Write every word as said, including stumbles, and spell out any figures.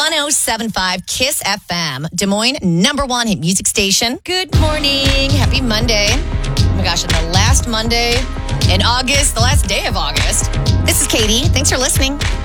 one oh seven point five Kiss F M, Des Moines' number one hit music station. Good morning. Happy Monday. Oh my gosh, and the last Monday in August, the last day of August. This is Katie. Thanks for listening.